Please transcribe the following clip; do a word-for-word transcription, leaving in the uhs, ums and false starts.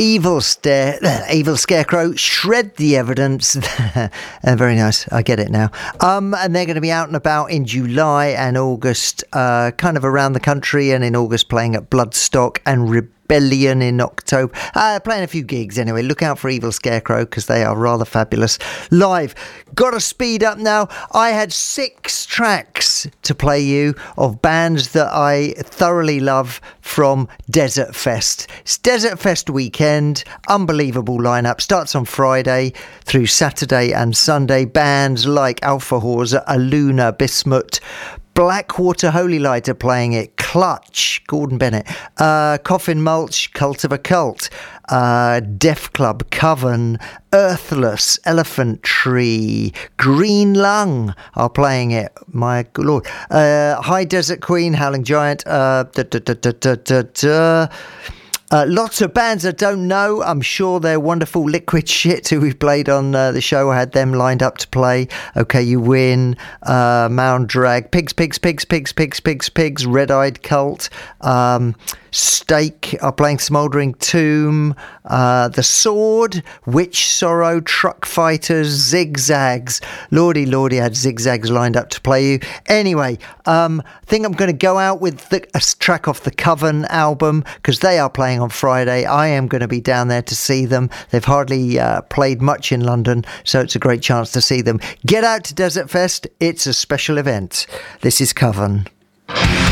Evil stare, evil scarecrow, shred the evidence. uh, very nice. I get it now. Um, and they're going to be out and about in July and August, uh, kind of around the country, and in August playing at Bloodstock and Rebellion in October. Uh, playing a few gigs anyway. Look out for Evil Scarecrow because they are rather fabulous live. Got to speed up now. I had six tracks to play you of bands that I thoroughly love from Desert Fest. It's Desert Fest weekend. Unbelievable lineup. Starts on Friday through Saturday and Sunday. Bands like Alpha Horza, Aluna, Bismuth, Blackwater Holy Light are playing it. Clutch, Gordon Bennett, uh, Coffin Mulch, Cult of a Cult, uh, Def Club, Coven, Earthless, Elephant Tree, Green Lung are playing it. My good lord. Uh, High Desert Queen, Howling Giant, uh, da, da, da, da, da, da, da. Uh, lots of bands I don't know. I'm sure they're wonderful. Liquid Shit, who we've played on uh, the show. I had them lined up to play. Okay, You Win, uh, Mound Drag, Pigs, Pigs, Pigs, Pigs, Pigs, Pigs, Pigs, Red Eyed Cult, um, Stake are playing Smouldering Tomb, uh, The Sword, Witch Sorrow, Truck Fighters, Zigzags. Lordy, lordy, I had Zigzags lined up to play you. Anyway, um, I think I'm going to go out with the, a track off the Coven album because they are playing on Friday. I am going to be down there to see them. They've hardly uh, played much in London, so it's a great chance to see them. Get out to Desert Fest. It's a special event. This is Coven.